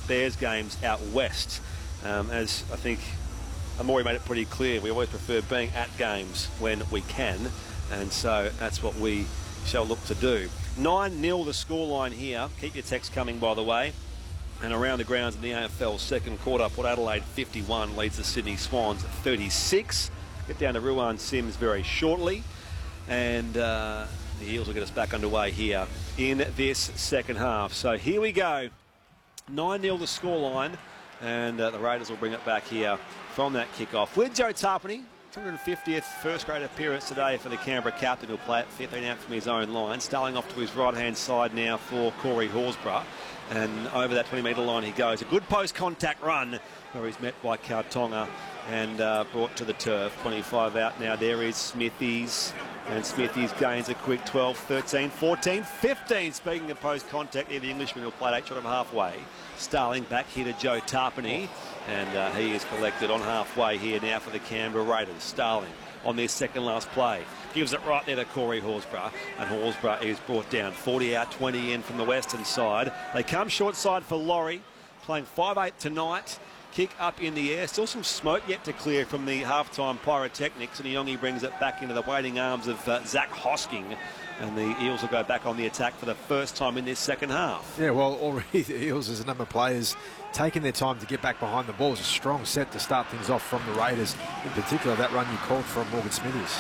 Bears games out west. As I think Amori made it pretty clear, we always prefer being at games when we can, and so that's what we shall look to do. 9-0 the scoreline here. Keep your text coming, by the way. And around the grounds in the AFL second quarter, Port Adelaide 51 leads the Sydney Swans 36. Get down to Ruan Sims very shortly, and the Eels will get us back underway here in this second half. So here we go. 9-0 the scoreline, and the Raiders will bring it back here from that kickoff with Joe Tarpany. 250th first grade appearance today for the Canberra captain, who'll play it 15 out from his own line. Starling off to his right-hand side now for Corey Horsburgh. And over that 20-metre line he goes. A good post-contact run where he's met by Kautonga and brought to the turf. 25 out now. There is Smithies. And Smithies gains a quick 12, 13, 14, 15. Speaking of post-contact, the Englishman will play it 8 short of halfway. Starling back here to Joe Tarpany. And he is collected on halfway here now for the Canberra Raiders. Starling on their second last play. Gives it right there to Corey Horsburgh, and Horsburgh is brought down. 40 out, 20 in from the western side. They come short side for Laurie, playing 5-8 tonight. Kick up in the air. Still some smoke yet to clear from the halftime pyrotechnics, and Iongi brings it back into the waiting arms of Zach Hosking, and the Eels will go back on the attack for the first time in this second half. Yeah, well, already the Eels, as a number of players, taking their time to get back behind the ball. It's a strong set to start things off from the Raiders. In particular, that run you called from Morgan Smithies.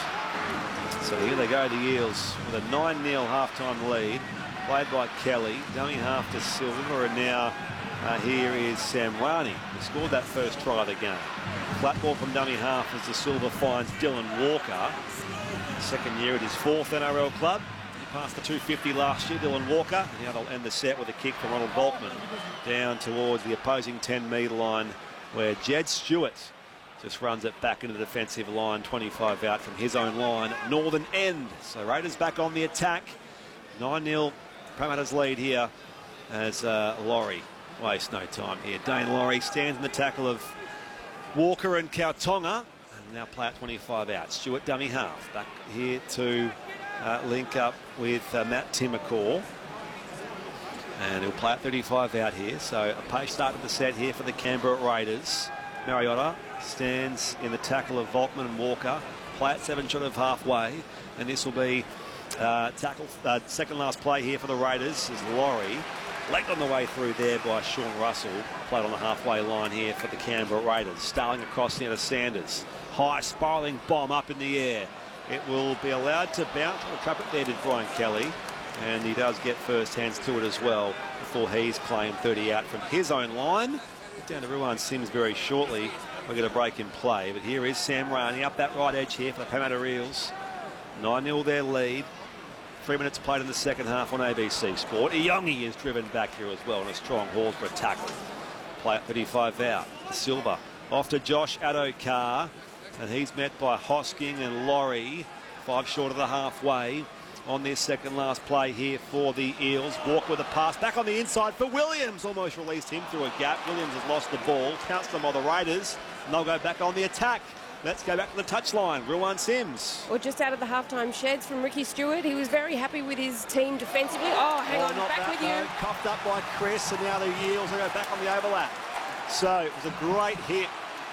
So here they go, the Eels, with a 9-0 halftime lead, played by Kelly. Dummy half to Silver, and now here is Samwani, who scored that first try of the game. Flat ball from dummy half as the Silver finds Dylan Walker. Second year at his fourth NRL club. He passed the 250 last year, Dylan Walker. And now they'll end the set with a kick from Ronald Volkman down towards the opposing 10-metre line, where Jed Stewart just runs it back into the defensive line. 25 out from his own line, northern end. So Raiders back on the attack. 9-0 Parramatta's lead here as Laurie wastes no time here. Dane Laurie stands in the tackle of Walker and Kautonga, and now play at 25 out. Stewart dummy half back here to link up with Matt Timmercore, and he'll play at 35 out here. So a pace start of the set here for the Canberra Raiders. Mariota stands in the tackle of Volkman and Walker. Play at 7 short of halfway, and this will be second last play here for the Raiders is Laurie. Legged on the way through there by Sean Russell. Played on the halfway line here for the Canberra Raiders. Starling across near to Sanders. High spiralling bomb up in the air. It will be allowed to bounce. We'll trap it there to Brian Kelly. And he does get first hands to it as well before he's claimed 30 out from his own line. Down to Ruan Sims very shortly. We're going to break in play. But here is Sam Rani up that right edge here for the Parramatta Eels. 9-0 their lead. 3 minutes played in the second half on ABC Sport. Iongi is driven back here as well, and a strong Horsburgh tackle. Play at 35 out. Silva off to Josh Addo-Carr, and he's met by Hosking and Laurie. 5 short of the halfway on their second last play here for the Eels. Walk with a pass back on the inside for Williams. Almost released him through a gap. Williams has lost the ball. Counts them by the Raiders, and they'll go back on the attack. Let's go back to the touchline. Ruan Sims. Well, just out of the halftime sheds from Ricky Stewart. He was very happy with his team defensively. Oh, hang on, back with you. Coughed up by Chris, and now the Eels will go back on the overlap. So it was a great hit.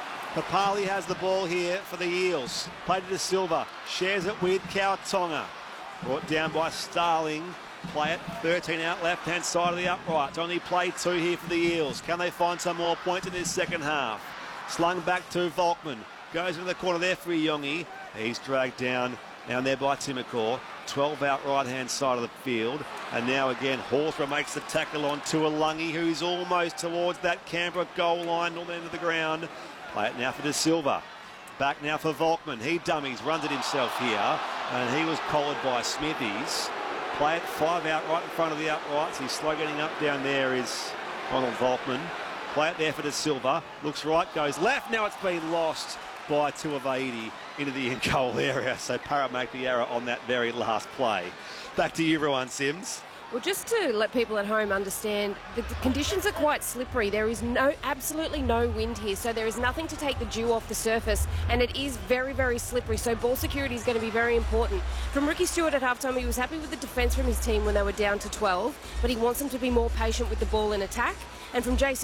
Papali has the ball here for the Eels. Played it to Silva. Shares it with Kautonga. Brought down by Starling. Play it 13 out left-hand side of the upright. Only play 2 here for the Eels. Can they find some more points in this second half? Slung back to Volkman. Goes into the corner there for Iongi. He's dragged down there by Timmercore. 12 out right-hand side of the field. And now again, Horsburgh makes the tackle on Tuilagi, who's almost towards that Canberra goal line, northern end of the ground. Play it now for De Silva. Back now for Volkman. He dummies, runs it himself here. And he was collared by Smithies. Play it 5 out right in front of the uprights. He's slow getting up down there is Ronald Volkman. Play it there for De Silva. Looks right, goes left. Now it's been lost by 2 of 80 into the in-goal area. So Para make the error on that very last play. Back to you, Ruan Sims. Well, just to let people at home understand, the conditions are quite slippery. There is absolutely no wind here, so there is nothing to take the dew off the surface, and it is very, very slippery, so ball security is going to be very important. From Ricky Stewart at halftime, he was happy with the defence from his team when they were down to 12, but he wants them to be more patient with the ball in attack. And from Jason